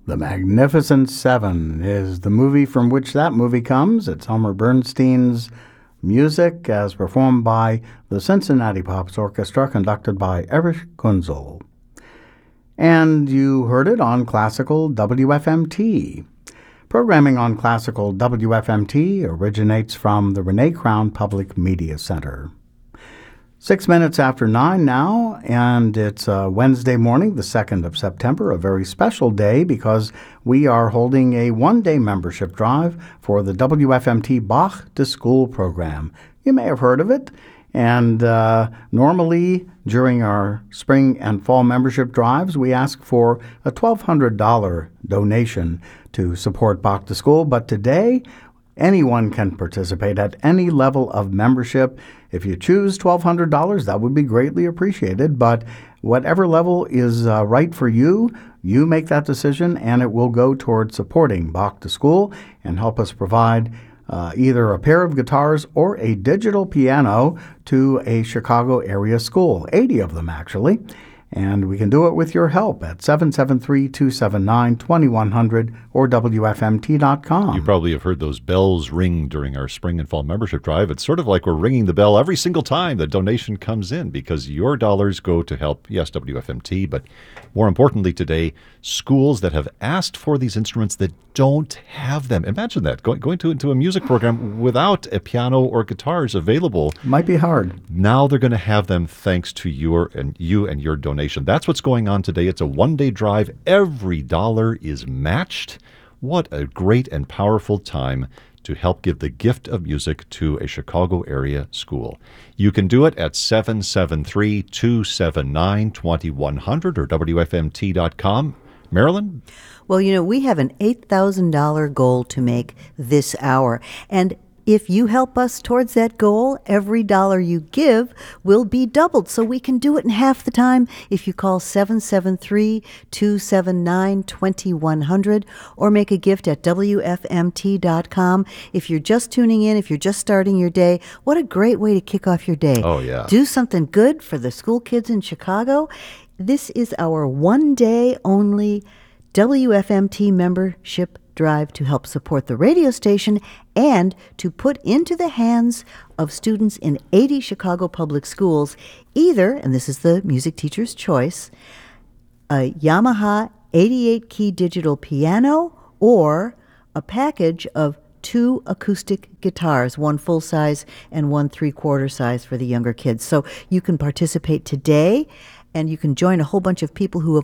The Magnificent Seven is the movie from which that movie comes. It's Elmer Bernstein's music as performed by the Cincinnati Pops Orchestra, conducted by Erich Kunzel. And you heard it on Classical WFMT. Programming on Classical WFMT originates from the Renee Crown Public Media Center. 6 minutes after 9 now, and it's Wednesday morning, the 2nd of September, a very special day because we are holding a one-day membership drive for the WFMT Bach to School program. You may have heard of it, and normally during our spring and fall membership drives, we ask for a $1,200 donation to support Bach to School, but today anyone can participate at any level of membership. If you choose $1,200, that would be greatly appreciated, but whatever level is right for you, you make that decision, and it will go toward supporting Bach to School and help us provide either a pair of guitars or a digital piano to a Chicago area school, 80 of them actually. And we can do it with your help at 773-279-2100 or WFMT.com. You probably have heard those bells ring during our spring and fall membership drive. It's sort of like we're ringing the bell every single time the donation comes in because your dollars go to help, yes, WFMT, but more importantly today, schools that have asked for these instruments that don't have them. Imagine that, going into a music program without a piano or guitars available. Might be hard. Now they're going to have them thanks to you and your donation. That's what's going on today. It's a one-day drive. Every dollar is matched. What a great and powerful time to help give the gift of music to a Chicago area school. You can do it at 773-279-2100 or WFMT.com. Marilyn? Well, we have an $8,000 goal to make this hour. And if you help us towards that goal, every dollar you give will be doubled. So we can do it in half the time if you call 773-279-2100 or make a gift at WFMT.com. If you're just tuning in, if you're just starting your day, what a great way to kick off your day. Oh, yeah. Do something good for the school kids in Chicago. This is our one-day only WFMT membership drive to help support the radio station and to put into the hands of students in 80 Chicago public schools either, and this is the music teacher's choice, a Yamaha 88-key digital piano or a package of 2 acoustic guitars, one full size and one 3/4 size for the younger kids. So you can participate today, and you can join a whole bunch of people who have